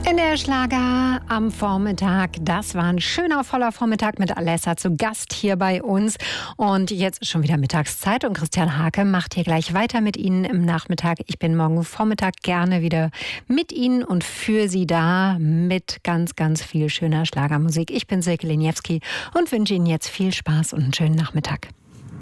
In der Schlager am Vormittag, das war ein schöner, voller Vormittag mit Alessa zu Gast hier bei uns. Und jetzt ist schon wieder Mittagszeit und Christian Hake macht hier gleich weiter mit Ihnen im Nachmittag. Ich bin morgen Vormittag gerne wieder mit Ihnen und für Sie da mit ganz, ganz viel schöner Schlagermusik. Ich bin Silke Leniewski und wünsche Ihnen jetzt viel Spaß und einen schönen Nachmittag.